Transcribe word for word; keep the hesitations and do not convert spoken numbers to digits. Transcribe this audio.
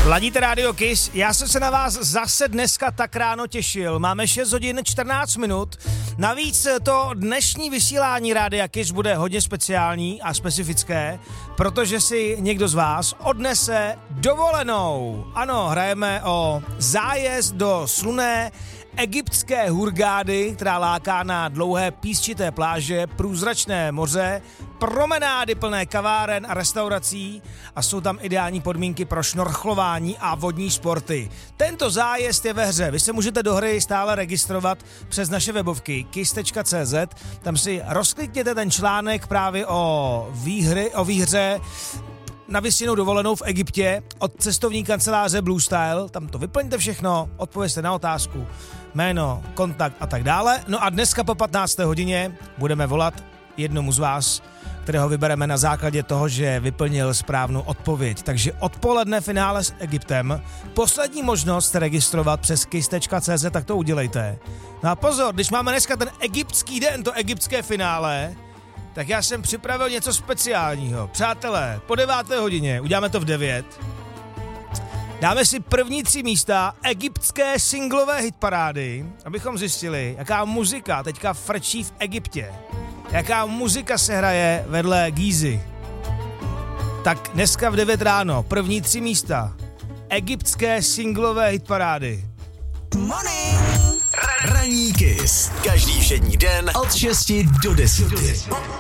Ladíte Radio Kiss, já jsem se na vás zase dneska tak ráno těšil. Máme šest hodin čtrnáct minut. Navíc to dnešní vysílání Rádia Kiss bude hodně speciální a specifické, protože si někdo z vás odnese dovolenou. Ano, hrajeme o zájezd do slunné egyptské Hurgády, která láká na dlouhé písčité pláže, průzračné moře, promenády plné kaváren a restaurací a jsou tam ideální podmínky pro šnorchlování a vodní sporty. Tento zájezd je ve hře. Vy se můžete do hry stále registrovat přes naše webovky kiss tečka cé zet. Tam si rozklikněte ten článek právě o výhry, o výhře na vysněnou dovolenou v Egyptě od cestovní kanceláře Blue Style. Tam to vyplňte všechno, odpovězte na otázku, jméno, kontakt a tak dále. No a dneska po patnácté hodině budeme volat jednomu z vás, kterého vybereme na základě toho, že vyplnil správnou odpověď. Takže odpoledne finále s Egyptem. Poslední možnost se registrovat přes kiss tečka cé zet, tak to udělejte. No a pozor, když máme dneska ten egyptský den, to egyptské finále, tak já jsem připravil něco speciálního. Přátelé, po deváté hodině, uděláme to v devět, dáme si první tři místa egyptské singlové hitparády, abychom zjistili, jaká muzika teďka frčí v Egyptě. Jaká muzika se hraje vedle Gízy. Tak dneska v devět ráno, první tři místa egyptské singlové hitparády. Morning! Ranní Kiss. Každý všední den od šesti do deseti.